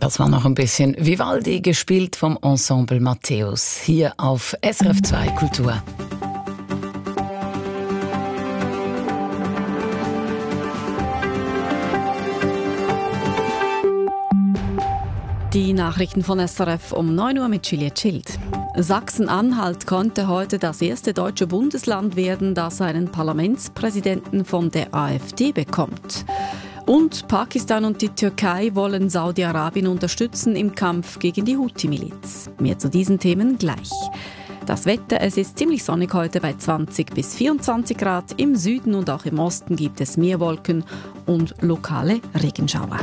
Das war noch ein bisschen Vivaldi, gespielt vom Ensemble Matthäus, hier auf SRF 2 Kultur. Die Nachrichten von SRF um 9 Uhr mit Juliette Schild. Sachsen-Anhalt konnte heute das erste deutsche Bundesland werden, das einen Parlamentspräsidenten von der AfD bekommt. Und Pakistan und die Türkei wollen Saudi-Arabien unterstützen im Kampf gegen die Houthi-Miliz. Mehr zu diesen Themen gleich. Das Wetter, es ist ziemlich sonnig heute bei 20 bis 24 Grad. Im Süden und auch im Osten gibt es mehr Wolken und lokale Regenschauer.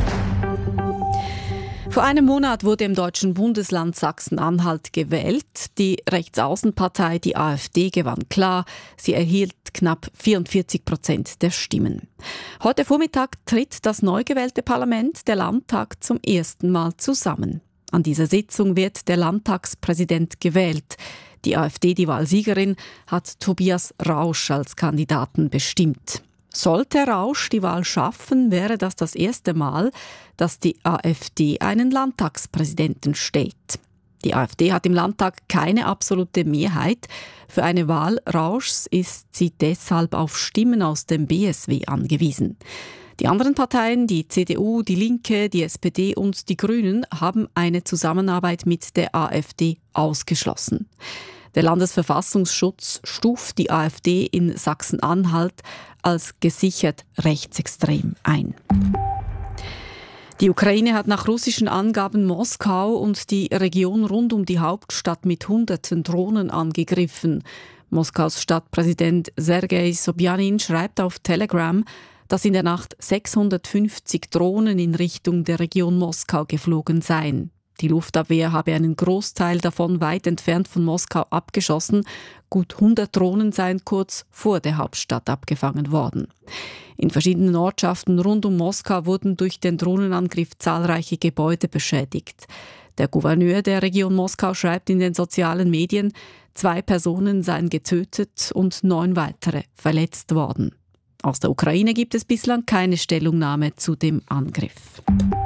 Vor einem Monat wurde im deutschen Bundesland Sachsen-Anhalt gewählt. Die Rechtsaußenpartei, die AfD, gewann klar. Sie erhielt knapp 44% der Stimmen. Heute Vormittag tritt das neu gewählte Parlament, der Landtag, zum ersten Mal zusammen. An dieser Sitzung wird der Landtagspräsident gewählt. Die AfD, die Wahlsiegerin, hat Tobias Rausch als Kandidaten bestimmt. Sollte Rausch die Wahl schaffen, wäre das erste Mal, dass die AfD einen Landtagspräsidenten stellt. Die AfD hat im Landtag keine absolute Mehrheit. Für eine Wahl Rauschs ist sie deshalb auf Stimmen aus dem BSW angewiesen. Die anderen Parteien, die CDU, die Linke, die SPD und die Grünen, haben eine Zusammenarbeit mit der AfD ausgeschlossen. Der Landesverfassungsschutz stuft die AfD in Sachsen-Anhalt als gesichert rechtsextrem ein. Die Ukraine hat nach russischen Angaben Moskau und die Region rund um die Hauptstadt mit Hunderten Drohnen angegriffen. Moskaus Stadtpräsident Sergei Sobjanin schreibt auf Telegram, dass in der Nacht 650 Drohnen in Richtung der Region Moskau geflogen seien. Die Luftabwehr habe einen Großteil davon weit entfernt von Moskau abgeschossen. Gut 100 Drohnen seien kurz vor der Hauptstadt abgefangen worden. In verschiedenen Ortschaften rund um Moskau wurden durch den Drohnenangriff zahlreiche Gebäude beschädigt. Der Gouverneur der Region Moskau schreibt in den sozialen Medien, 2 Personen seien getötet und 9 weitere verletzt worden. Aus der Ukraine gibt es bislang keine Stellungnahme zu dem Angriff.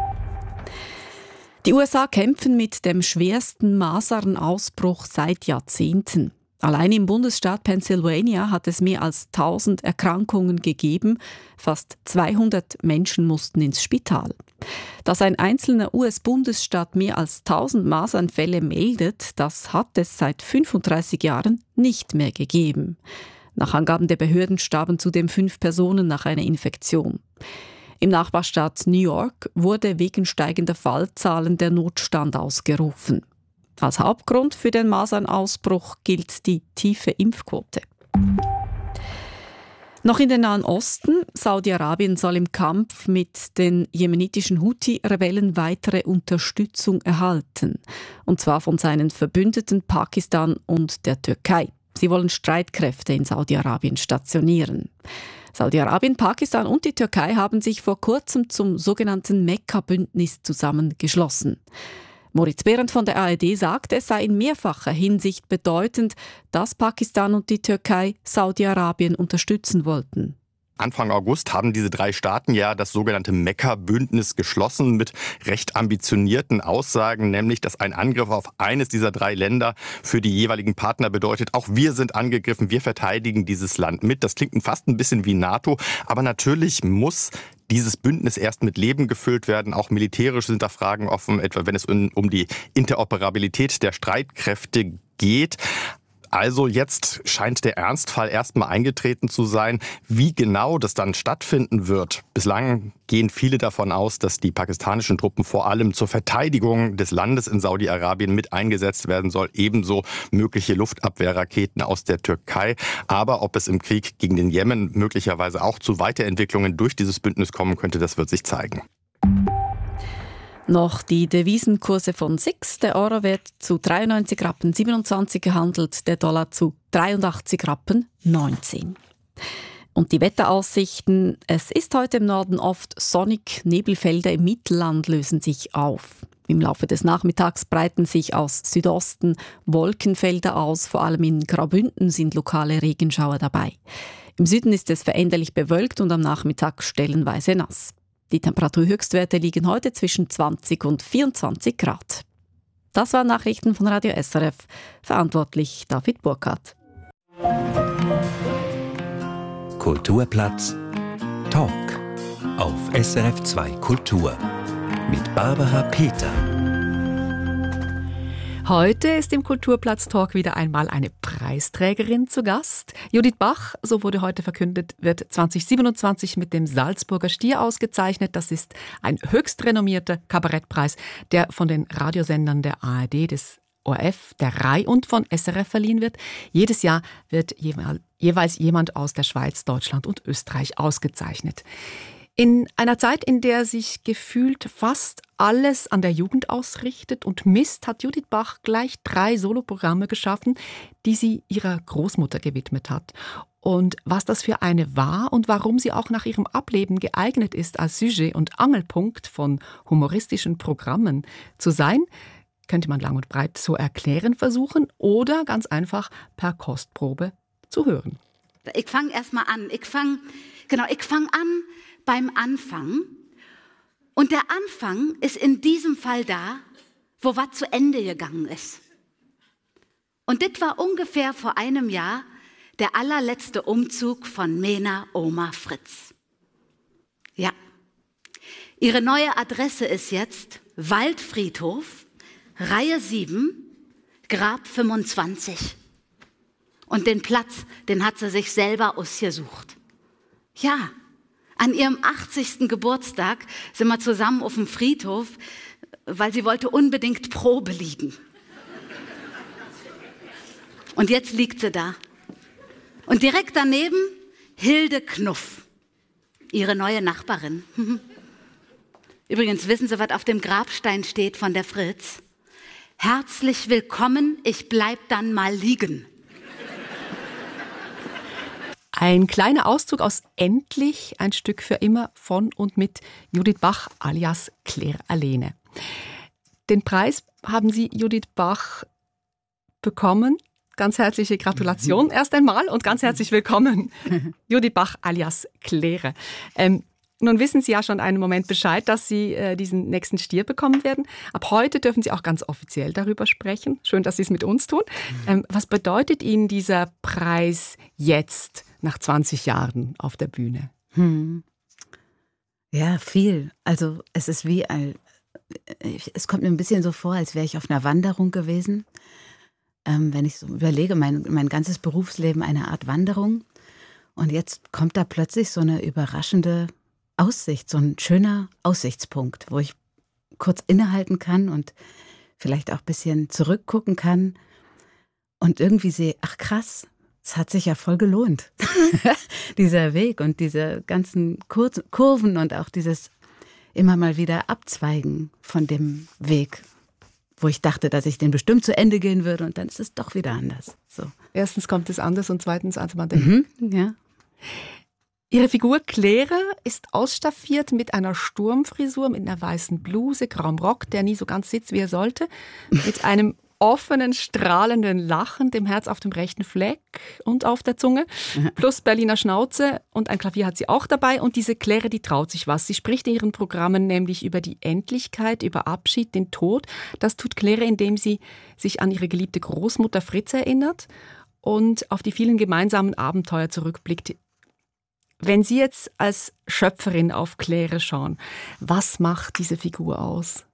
Die USA kämpfen mit dem schwersten Masernausbruch seit Jahrzehnten. Allein im Bundesstaat Pennsylvania hat es mehr als 1000 Erkrankungen gegeben. Fast 200 Menschen mussten ins Spital. Dass ein einzelner US-Bundesstaat mehr als 1000 Masernfälle meldet, das hat es seit 35 Jahren nicht mehr gegeben. Nach Angaben der Behörden starben zudem 5 Personen nach einer Infektion. Im Nachbarstaat New York wurde wegen steigender Fallzahlen der Notstand ausgerufen. Als Hauptgrund für den Masernausbruch gilt die tiefe Impfquote. Noch in den Nahen Osten. Saudi-Arabien soll im Kampf mit den jemenitischen Houthi-Rebellen weitere Unterstützung erhalten. Und zwar von seinen Verbündeten Pakistan und der Türkei. Sie wollen Streitkräfte in Saudi-Arabien stationieren. Saudi-Arabien, Pakistan und die Türkei haben sich vor kurzem zum sogenannten Mekka-Bündnis zusammengeschlossen. Moritz Behrendt von der ARD sagt, es sei in mehrfacher Hinsicht bedeutend, dass Pakistan und die Türkei Saudi-Arabien unterstützen wollten. Anfang August haben diese 3 Staaten ja das sogenannte Mekka-Bündnis geschlossen mit recht ambitionierten Aussagen, nämlich, dass ein Angriff auf eines dieser 3 Länder für die jeweiligen Partner bedeutet, auch wir sind angegriffen, wir verteidigen dieses Land mit. Das klingt fast ein bisschen wie NATO, aber natürlich muss dieses Bündnis erst mit Leben gefüllt werden. Auch militärisch sind da Fragen offen, etwa wenn es um die Interoperabilität der Streitkräfte geht. Also jetzt scheint der Ernstfall erstmal eingetreten zu sein. Wie genau das dann stattfinden wird, bislang gehen viele davon aus, dass die pakistanischen Truppen vor allem zur Verteidigung des Landes in Saudi-Arabien mit eingesetzt werden soll. Ebenso mögliche Luftabwehrraketen aus der Türkei. Aber ob es im Krieg gegen den Jemen möglicherweise auch zu Weiterentwicklungen durch dieses Bündnis kommen könnte, das wird sich zeigen. Noch die Devisenkurse von SIX. Der Euro wird zu 93 Rappen 27 gehandelt, der Dollar zu 83 Rappen 19. Und die Wetteraussichten. Es ist heute im Norden oft sonnig, Nebelfelder im Mittelland lösen sich auf. Im Laufe des Nachmittags breiten sich aus Südosten Wolkenfelder aus, vor allem in Graubünden sind lokale Regenschauer dabei. Im Süden ist es veränderlich bewölkt und am Nachmittag stellenweise nass. Die Temperaturhöchstwerte liegen heute zwischen 20 und 24 Grad. Das waren Nachrichten von Radio SRF. Verantwortlich David Burkhardt. Kulturplatz Talk auf SRF 2 Kultur mit Barbara Peter. Heute ist im Kulturplatz Talk wieder einmal eine Preisträgerin zu Gast. Judith Bach, so wurde heute verkündet, wird 2027 mit dem Salzburger Stier ausgezeichnet. Das ist ein höchst renommierter Kabarettpreis, der von den Radiosendern der ARD, des ORF, der RAI und von SRF verliehen wird. Jedes Jahr wird jeweils jemand aus der Schweiz, Deutschland und Österreich ausgezeichnet. In einer Zeit, in der sich gefühlt fast alles an der Jugend ausrichtet und misst, hat Judith Bach gleich 3 Soloprogramme geschaffen, die sie ihrer Großmutter gewidmet hat. Und was das für eine war und warum sie auch nach ihrem Ableben geeignet ist, als Sujet und Angelpunkt von humoristischen Programmen zu sein, könnte man lang und breit so erklären versuchen oder ganz einfach per Kostprobe zu hören. Ich fange erstmal an. Ich fange an beim Anfang. Und der Anfang ist in diesem Fall da, wo was zu Ende gegangen ist. Und das war ungefähr vor einem Jahr der allerletzte Umzug von Mena Oma Fritz. Ja, ihre neue Adresse ist jetzt Waldfriedhof, Reihe 7, Grab 25. Und den Platz, den hat sie sich selber ausgesucht. Ja, an ihrem 80. Geburtstag sind wir zusammen auf dem Friedhof, weil sie wollte unbedingt Probe liegen. Und jetzt liegt sie da. Und direkt daneben Hilde Knuff, ihre neue Nachbarin. Übrigens, wissen Sie, was auf dem Grabstein steht von der Fritz? Herzlich willkommen, ich bleib dann mal liegen. Ein kleiner Auszug aus Endlich, ein Stück für immer von und mit Judith Bach alias Claire Alene. Den Preis haben Sie, Judith Bach, bekommen. Ganz herzliche Gratulation erst einmal und ganz herzlich willkommen, Judith Bach alias Claire. Nun wissen Sie ja schon einen Moment Bescheid, dass Sie diesen nächsten Stier bekommen werden. Ab heute dürfen Sie auch ganz offiziell darüber sprechen. Schön, dass Sie es mit uns tun. Was bedeutet Ihnen dieser Preis jetzt, nach 20 Jahren auf der Bühne? Ja, viel. Also es ist es kommt mir ein bisschen so vor, als wäre ich auf einer Wanderung gewesen. Wenn ich so überlege, mein ganzes Berufsleben eine Art Wanderung. Und jetzt kommt da plötzlich so eine überraschende Aussicht, so ein schöner Aussichtspunkt, wo ich kurz innehalten kann und vielleicht auch ein bisschen zurückgucken kann und irgendwie sehe, ach krass, es hat sich ja voll gelohnt, dieser Weg und diese ganzen Kurven und auch dieses immer mal wieder Abzweigen von dem Weg, wo ich dachte, dass ich den bestimmt zu Ende gehen würde und dann ist es doch wieder anders. So. Erstens kommt es anders und zweitens, als man denkt. Ja. Ihre Figur Claire ist ausstaffiert mit einer Sturmfrisur, mit einer weißen Bluse, grauem Rock, der nie so ganz sitzt, wie er sollte, mit einem offenen, strahlenden Lachen, dem Herz auf dem rechten Fleck und auf der Zunge, plus Berliner Schnauze und ein Klavier hat sie auch dabei. Und diese Claire, die traut sich was. Sie spricht in ihren Programmen nämlich über die Endlichkeit, über Abschied, den Tod. Das tut Claire, indem sie sich an ihre geliebte Großmutter Fritz erinnert und auf die vielen gemeinsamen Abenteuer zurückblickt. Wenn Sie jetzt als Schöpferin auf Claire schauen, was macht diese Figur aus?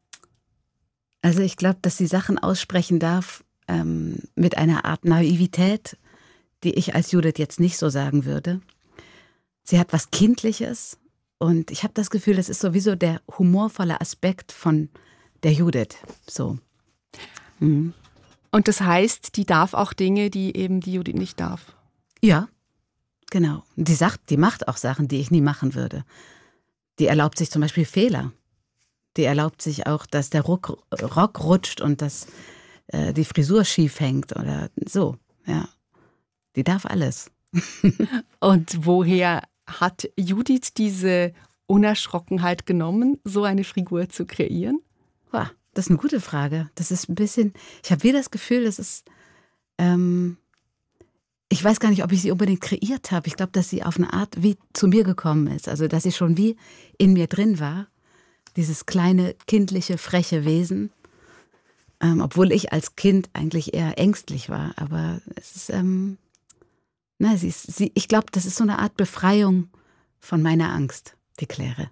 Also ich glaube, dass sie Sachen aussprechen darf mit einer Art Naivität, die ich als Judith jetzt nicht so sagen würde. Sie hat was Kindliches und ich habe das Gefühl, es ist sowieso der humorvolle Aspekt von der Judith. So. Und das heißt, die darf auch Dinge, die eben die Judith nicht darf? Ja. Genau. Die macht auch Sachen, die ich nie machen würde. Die erlaubt sich zum Beispiel Fehler. Die erlaubt sich auch, dass der Rock rutscht und dass die Frisur schief hängt oder so. Ja. Die darf alles. Und woher hat Judith diese Unerschrockenheit genommen, so eine Figur zu kreieren? Boah, das ist eine gute Frage. Das ist ein bisschen, ich habe wieder das Gefühl, das ist ich weiß gar nicht, ob ich sie unbedingt kreiert habe. Ich glaube, dass sie auf eine Art wie zu mir gekommen ist. Also, dass sie schon wie in mir drin war. Dieses kleine, kindliche, freche Wesen. Obwohl ich als Kind eigentlich eher ängstlich war. Aber es ist, ich glaube, das ist so eine Art Befreiung von meiner Angst, die Claire.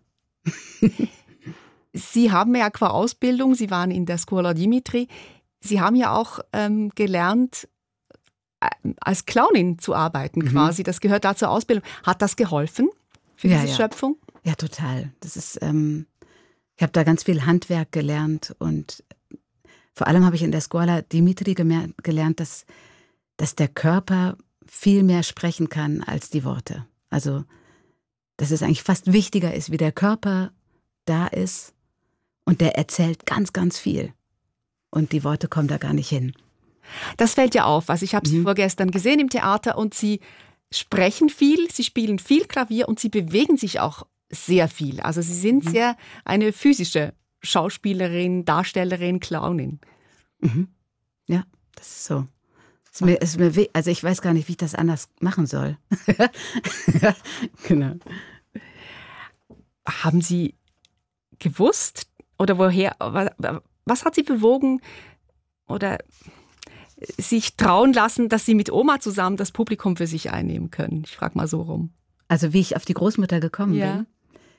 Sie haben ja qua Ausbildung, Sie waren in der Scuola Dimitri, Sie haben ja auch gelernt, als Clownin zu arbeiten quasi. Das gehört da zur Ausbildung. Hat das geholfen für diese Schöpfung? Ja, total. Das ist, ich habe da ganz viel Handwerk gelernt und vor allem habe ich in der Scuola Dimitri gelernt, dass der Körper viel mehr sprechen kann als die Worte. Also, dass es eigentlich fast wichtiger ist, wie der Körper da ist und der erzählt ganz, ganz viel. Und die Worte kommen da gar nicht hin. Das fällt ja auf. Also ich habe Sie vorgestern gesehen im Theater und Sie sprechen viel, Sie spielen viel Klavier und Sie bewegen sich auch sehr viel. Also Sie sind sehr eine physische Schauspielerin, Darstellerin, Clownin. Ja, das ist so. Also ich weiß gar nicht, wie ich das anders machen soll. Genau. Haben Sie gewusst oder was hat Sie bewogen oder sich trauen lassen, dass Sie mit Oma zusammen das Publikum für sich einnehmen können? Ich frage mal so rum. Also wie ich auf die Großmutter gekommen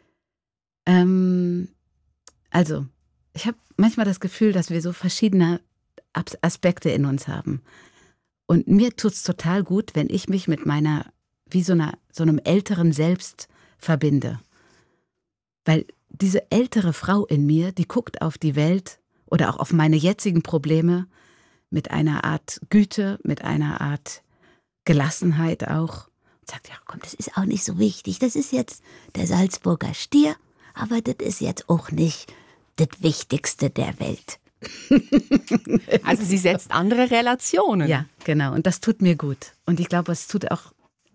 bin? Also ich habe manchmal das Gefühl, dass wir so verschiedene Aspekte in uns haben. Und mir tut es total gut, wenn ich mich mit meiner, wie so einem älteren Selbst verbinde. Weil diese ältere Frau in mir, die guckt auf die Welt oder auch auf meine jetzigen Probleme mit einer Art Güte, mit einer Art Gelassenheit auch. Und sagt, ja komm, das ist auch nicht so wichtig. Das ist jetzt der Salzburger Stier, aber das ist jetzt auch nicht das Wichtigste der Welt. Also sie setzt andere Relationen. Ja, genau. Und das tut mir gut. Und ich glaube, es tut auch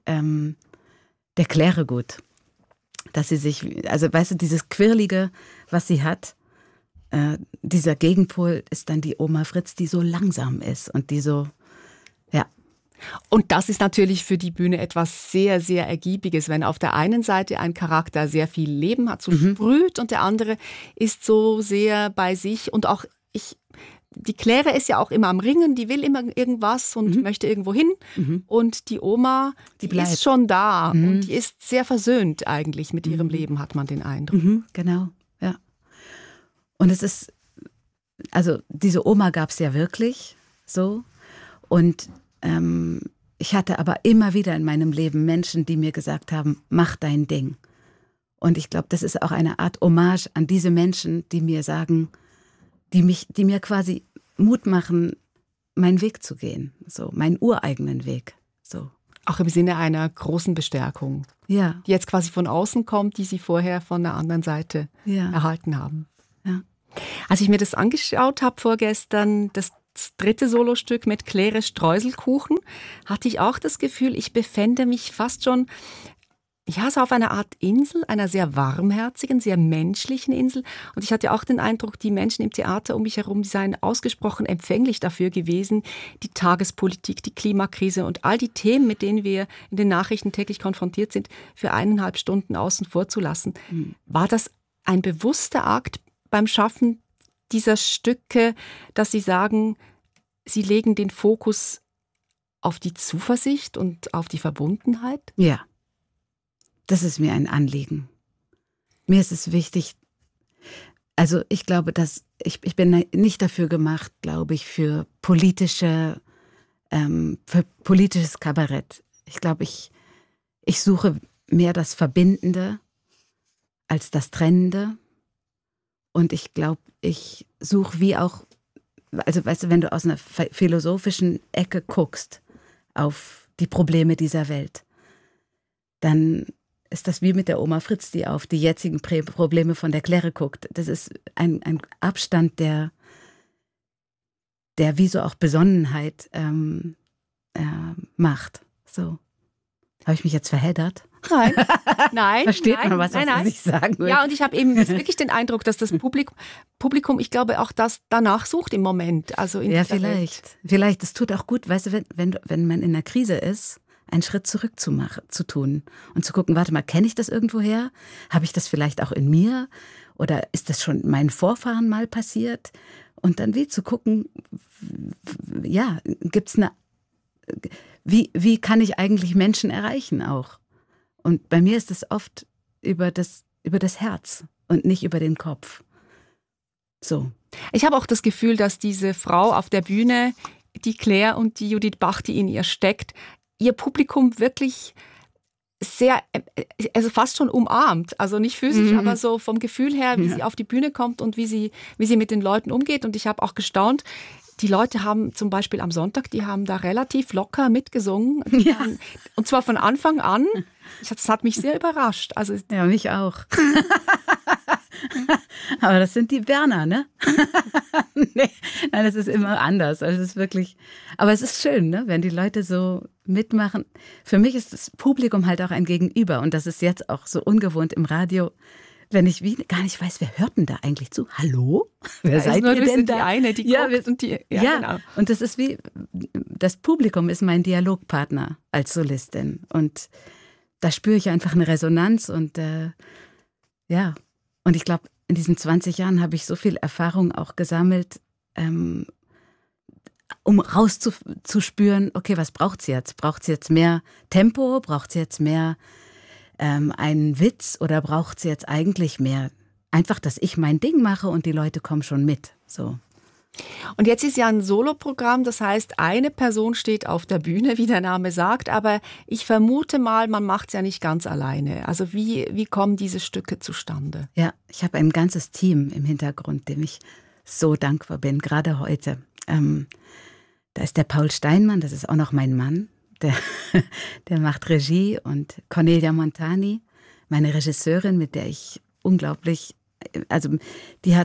der Claire gut. Dass sie sich, also weißt du, dieses Quirlige, was sie hat, dieser Gegenpol ist dann die Oma Fritz, die so langsam ist und die so, ja. Und das ist natürlich für die Bühne etwas sehr, sehr Ergiebiges, wenn auf der einen Seite ein Charakter sehr viel Leben hat, so sprüht, und der andere ist so sehr bei sich und auch die Claire ist ja auch immer am Ringen, die will immer irgendwas und möchte irgendwo hin. Und die Oma, die ist schon da und die ist sehr versöhnt eigentlich mit ihrem Leben, hat man den Eindruck. Genau, ja. Und es ist, also diese Oma gab es ja wirklich so. Und ich hatte aber immer wieder in meinem Leben Menschen, die mir gesagt haben, mach dein Ding. Und ich glaube, das ist auch eine Art Hommage an diese Menschen, die mir sagen, die mir quasi Mut machen, meinen Weg zu gehen, so meinen ureigenen Weg. So. Auch im Sinne einer großen Bestärkung, die jetzt quasi von außen kommt, die Sie vorher von der anderen Seite erhalten haben. Ja. Als ich mir das angeschaut habe vorgestern, das dritte Solostück mit Claire Streuselkuchen, hatte ich auch das Gefühl, ich befände mich fast schon so auf einer Art Insel, einer sehr warmherzigen, sehr menschlichen Insel. Und ich hatte auch den Eindruck, die Menschen im Theater um mich herum, die seien ausgesprochen empfänglich dafür gewesen, die Tagespolitik, die Klimakrise und all die Themen, mit denen wir in den Nachrichten täglich konfrontiert sind, für 1,5 Stunden außen vor zu lassen. War das ein bewusster Akt beim Schaffen dieser Stücke, dass Sie sagen, Sie legen den Fokus auf die Zuversicht und auf die Verbundenheit? Ja. Das ist mir ein Anliegen. Mir ist es wichtig, also ich glaube, dass ich bin nicht dafür gemacht, glaube ich, für politisches Kabarett. Ich glaube, ich suche mehr das Verbindende als das Trennende. Und ich glaube, ich suche wie auch, also weißt du, wenn du aus einer philosophischen Ecke guckst auf die Probleme dieser Welt, dann ist das wie mit der Oma Fritz, die auf die jetzigen Probleme von der Claire guckt. Das ist ein Abstand, der wie so auch Besonnenheit macht. So. Habe ich mich jetzt verheddert? Nein. Versteht man, was ich sagen will? Ja, und ich habe eben wirklich den Eindruck, dass das Publikum, ich glaube, auch das danach sucht im Moment. Also in vielleicht. Vielleicht. Es tut auch gut, weißt du, wenn man in einer Krise ist, einen Schritt zurück zu tun und zu gucken, warte mal, kenne ich das irgendwoher? Habe ich das vielleicht auch in mir? Oder ist das schon meinen Vorfahren mal passiert? Und dann wie zu gucken, ja, gibt's wie kann ich eigentlich Menschen erreichen auch? Und bei mir ist es oft über das Herz und nicht über den Kopf. So. Ich habe auch das Gefühl, dass diese Frau auf der Bühne, die Claire und die Judith Bach, die in ihr steckt, ihr Publikum wirklich sehr, also fast schon umarmt. Also nicht physisch, aber so vom Gefühl her, wie sie auf die Bühne kommt und wie sie mit den Leuten umgeht. Und ich habe auch gestaunt, die Leute haben zum Beispiel am Sonntag, die haben da relativ locker mitgesungen. Ja. Und zwar von Anfang an. Das hat mich sehr überrascht. Also, ja, mich auch. Aber das sind die Berner, ne? Nee, nein, das ist immer anders. Also es ist wirklich, aber es ist schön, ne? Wenn die Leute so mitmachen. Für mich ist das Publikum halt auch ein Gegenüber. Und das ist jetzt auch so ungewohnt im Radio, wenn ich gar nicht weiß, wer hört denn da eigentlich zu? Hallo? Wer seid ihr denn da? Die eine, die guckt und die... Ja, genau. Und das ist das Publikum ist mein Dialogpartner als Solistin. Und da spüre ich einfach eine Resonanz und ja. Und ich glaube, in diesen 20 Jahren habe ich so viel Erfahrung auch gesammelt, um rauszuspüren, okay, was braucht sie jetzt? Braucht sie jetzt mehr Tempo? Braucht sie jetzt mehr einen Witz oder braucht sie jetzt eigentlich mehr einfach, dass ich mein Ding mache und die Leute kommen schon mit. So. Und jetzt ist ja ein Soloprogramm, das heißt, eine Person steht auf der Bühne, wie der Name sagt, aber ich vermute mal, man macht es ja nicht ganz alleine. Also wie kommen diese Stücke zustande? Ja, ich habe ein ganzes Team im Hintergrund, dem ich so dankbar bin, gerade heute. Da ist der Paul Steinmann, das ist auch noch mein Mann. Der macht Regie und Cornelia Montani, meine Regisseurin, mit der ich unglaublich, also die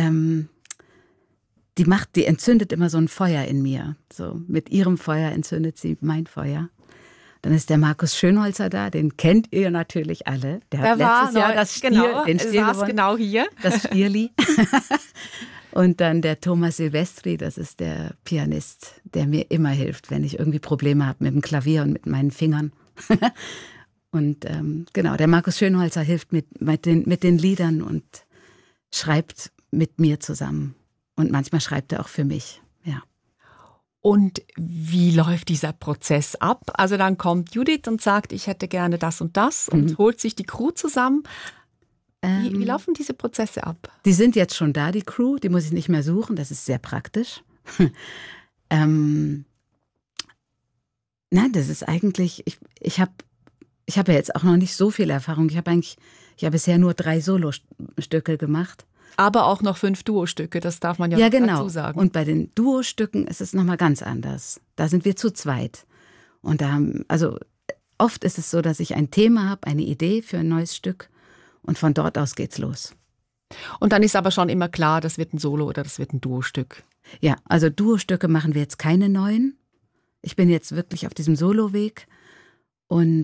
entzündet immer so ein Feuer in mir. So mit ihrem Feuer entzündet sie mein Feuer. Dann ist der Markus Schönholzer da, den kennt ihr natürlich alle. Der hat letztes Jahr den Stier gewonnen. Genau hier. Das Stierli. Und dann der Thomas Silvestri, das ist der Pianist, der mir immer hilft, wenn ich irgendwie Probleme habe mit dem Klavier und mit meinen Fingern. Und genau, der Markus Schönholzer hilft mit den Liedern und schreibt mit mir zusammen. Und manchmal schreibt er auch für mich, ja. Und wie läuft dieser Prozess ab? Also dann kommt Judith und sagt, ich hätte gerne das und das und holt sich die Crew zusammen. Wie laufen diese Prozesse ab? Die sind jetzt schon da, die Crew, die muss ich nicht mehr suchen, das ist sehr praktisch. Nein, das ist eigentlich, ich habe ja jetzt auch noch nicht so viel Erfahrung. Ich habe bisher nur 3 Solostücke gemacht. Aber auch noch 5 Duostücke, das darf man ja genau. dazu sagen. Und bei den Duostücken ist es nochmal ganz anders. Da sind wir zu zweit. Und oft ist es so, dass ich ein Thema habe, eine Idee für ein neues Stück. Und von dort aus geht's los. Und dann ist aber schon immer klar, das wird ein Solo oder das wird ein Duostück. Ja, also Duostücke machen wir jetzt keine neuen. Ich bin jetzt wirklich auf diesem Soloweg. Und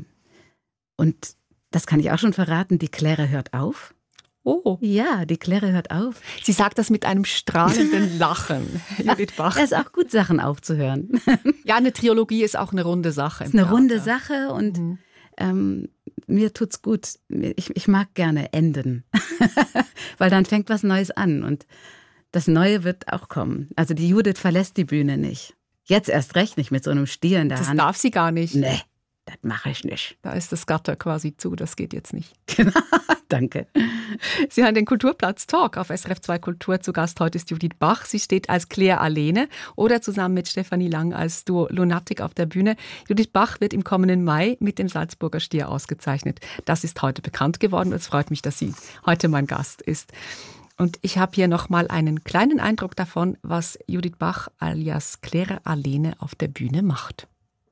das kann ich auch schon verraten, die Claire hört auf. Oh. Ja, die Claire hört auf. Sie sagt das mit einem strahlenden Lachen, Judith Bach. Es ist auch gut, Sachen aufzuhören. Ja, eine Trilogie ist auch eine runde Sache. Es ist eine runde Sache und mir tut's gut. Ich mag gerne enden, weil dann fängt was Neues an und das Neue wird auch kommen. Also die Judith verlässt die Bühne nicht. Jetzt erst recht nicht mit so einem Stier in der Hand. Das darf sie gar nicht. Nee, das mache ich nicht. Da ist das Gatter quasi zu, das geht jetzt nicht. Danke. Sie haben den Kulturplatz Talk auf SRF 2 Kultur. Zu Gast heute ist Judith Bach. Sie steht als Claire Alene oder zusammen mit Stefanie Lang als Duo Lunatic auf der Bühne. Judith Bach wird im kommenden Mai mit dem Salzburger Stier ausgezeichnet. Das ist heute bekannt geworden. Es freut mich, dass sie heute mein Gast ist. Und ich habe hier nochmal einen kleinen Eindruck davon, was Judith Bach alias Claire Alene auf der Bühne macht.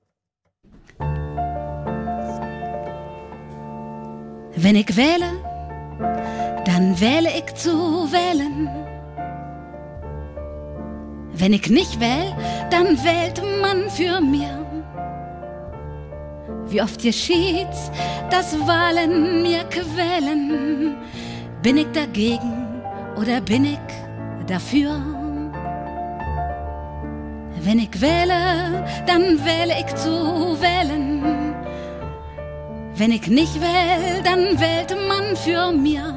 Wenn ich wähle, dann wähle ich zu wählen. Wenn ich nicht wähle, dann wählt man für mir. Wie oft geschieht's, dass Wahlen mir quälen? Bin ich dagegen oder bin ich dafür? Wenn ich wähle, dann wähle ich zu wählen. Wenn ich nicht wähle, dann wählt man für mir.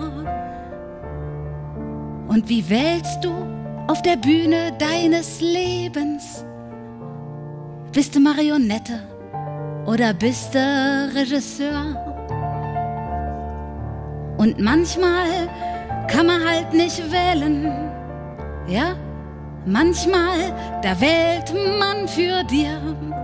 Und wie wählst du auf der Bühne deines Lebens? Bist du Marionette oder bist du Regisseur? Und manchmal kann man halt nicht wählen, ja? Manchmal, da wählt man für dir.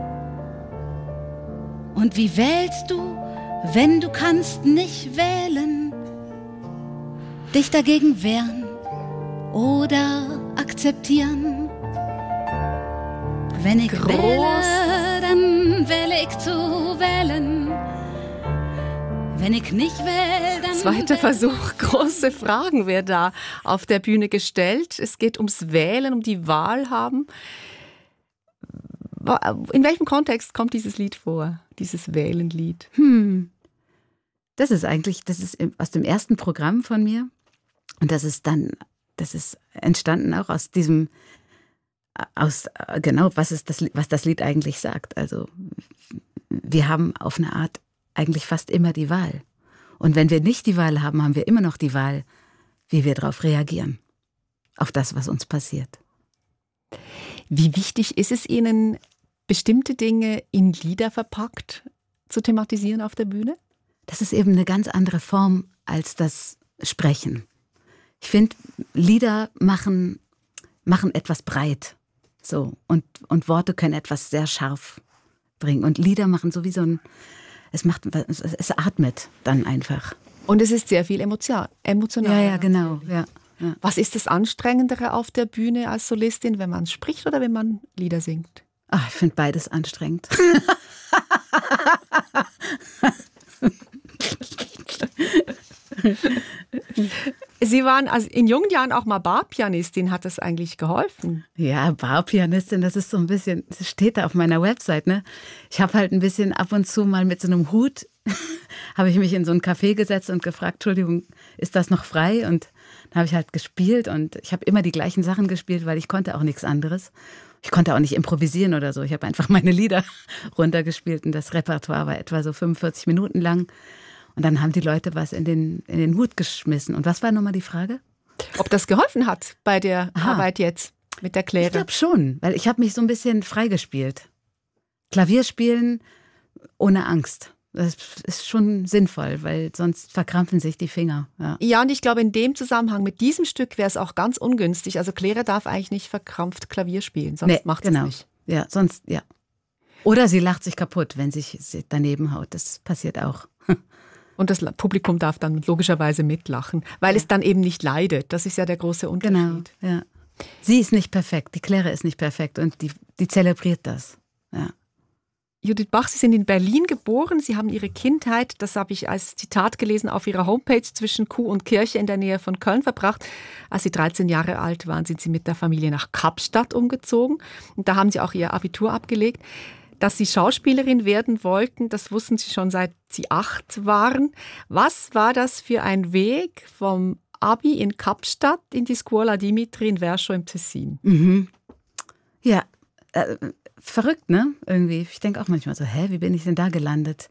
Und wie wählst du, wenn du kannst nicht wählen? Dich dagegen wehren oder akzeptieren? Wenn ich wähle, dann wähle ich zu wählen. Wenn ich nicht wähle, dann... Zweiter Versuch, große Fragen werden da auf der Bühne gestellt. Es geht ums Wählen, um die Wahl haben. In welchem Kontext kommt dieses Lied vor, dieses Wählenlied? Das ist aus dem ersten Programm von mir. Und das ist entstanden auch aus diesem, was das Lied eigentlich sagt. Also wir haben auf eine Art eigentlich fast immer die Wahl. Und wenn wir nicht die Wahl haben, haben wir immer noch die Wahl, wie wir darauf reagieren. Auf das, was uns passiert. Wie wichtig ist es Ihnen, bestimmte Dinge in Lieder verpackt zu thematisieren auf der Bühne? Das ist eben eine ganz andere Form als das Sprechen. Ich finde, Lieder machen etwas breit. So. Und Worte können etwas sehr scharf bringen. Und Lieder machen so wie so ein... Es atmet dann einfach. Und es ist sehr viel emotional. Ja, genau. Ja. Was ist das Anstrengendere auf der Bühne als Solistin, wenn man spricht oder wenn man Lieder singt? Ach, ich finde beides anstrengend. Sie waren also in jungen Jahren auch mal Barpianistin. Hat das eigentlich geholfen? Ja, Barpianistin, das ist so ein bisschen, das steht da auf meiner Website, ne? Ich habe halt ein bisschen ab und zu mal mit so einem Hut, habe ich mich in so ein Café gesetzt und gefragt, Entschuldigung, ist das noch frei? Und dann habe ich halt gespielt und ich habe immer die gleichen Sachen gespielt, weil ich konnte auch nichts anderes. Ich konnte auch nicht improvisieren oder so. Ich habe einfach meine Lieder runtergespielt und das Repertoire war etwa so 45 Minuten lang. Und dann haben die Leute was in den Hut geschmissen. Und was war nochmal die Frage? Ob das geholfen hat bei der Arbeit jetzt mit der Claire? Ich glaube schon, weil ich habe mich so ein bisschen freigespielt. Klavier spielen ohne Angst. Das ist schon sinnvoll, weil sonst verkrampfen sich die Finger. Ja, und ich glaube, in dem Zusammenhang mit diesem Stück wäre es auch ganz ungünstig. Also Claire darf eigentlich nicht verkrampft Klavier spielen, sonst macht sie es nicht. Ja, sonst, ja. Oder sie lacht sich kaputt, wenn sie daneben haut. Das passiert auch. Und das Publikum darf dann logischerweise mitlachen, weil es dann eben nicht leidet. Das ist ja der große Unterschied. Genau, ja. Sie ist nicht perfekt, die Claire ist nicht perfekt und die zelebriert das. Ja. Judith Bach, Sie sind in Berlin geboren. Sie haben Ihre Kindheit, das habe ich als Zitat gelesen, auf Ihrer Homepage zwischen Kuh und Kirche in der Nähe von Köln verbracht. Als Sie 13 Jahre alt waren, sind Sie mit der Familie nach Kapstadt umgezogen. Und da haben Sie auch Ihr Abitur abgelegt. Dass Sie Schauspielerin werden wollten, das wussten Sie schon seit Sie 8 waren. Was war das für ein Weg vom Abi in Kapstadt in die Scuola Dimitri in Verso im Tessin? Mhm. Ja, verrückt, ne? Irgendwie. Ich denke auch manchmal so, wie bin ich denn da gelandet?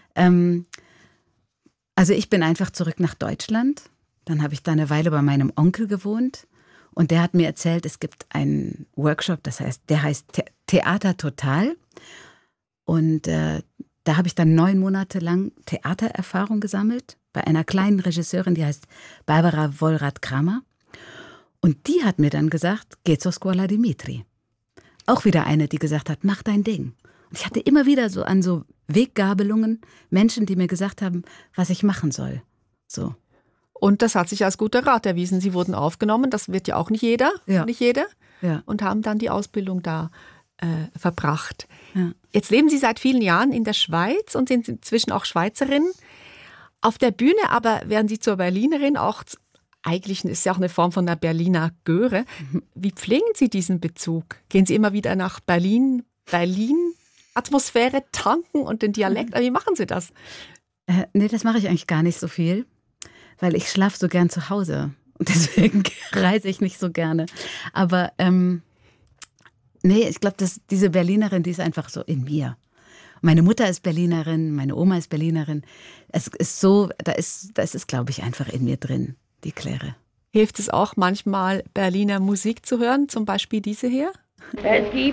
Also ich bin einfach zurück nach Deutschland. Dann habe ich da eine Weile bei meinem Onkel gewohnt. Und der hat mir erzählt, es gibt einen Workshop, der heißt Theater Total. Und da habe ich dann 9 Monate lang Theatererfahrung gesammelt bei einer kleinen Regisseurin, die heißt Barbara Wollrath-Kramer. Und die hat mir dann gesagt, geh zur Scuola Dimitri. Auch wieder eine, die gesagt hat, mach dein Ding. Und ich hatte immer wieder so an so Weggabelungen Menschen, die mir gesagt haben, was ich machen soll. So. Und das hat sich als guter Rat erwiesen. Sie wurden aufgenommen, das wird ja auch nicht jeder, Ja. und haben dann die Ausbildung da verbracht. Ja. Jetzt leben Sie seit vielen Jahren in der Schweiz und sind inzwischen auch Schweizerin. Auf der Bühne aber werden Sie zur Berlinerin, eigentlich ist ja auch eine Form von einer Berliner Göre. Wie pflegen Sie diesen Bezug? Gehen Sie immer wieder nach Berlin Atmosphäre tanken und den Dialekt. Wie machen Sie das? Nee, das mache ich eigentlich gar nicht so viel, weil ich schlafe so gern zu Hause. Und deswegen reise ich nicht so gerne. Aber nee, ich glaube, diese Berlinerin, die ist einfach so in mir. Meine Mutter ist Berlinerin, meine Oma ist Berlinerin. Es ist so, da ist es, glaube ich, einfach in mir drin, die Claire. Hilft es auch manchmal, Berliner Musik zu hören, zum Beispiel diese hier? Die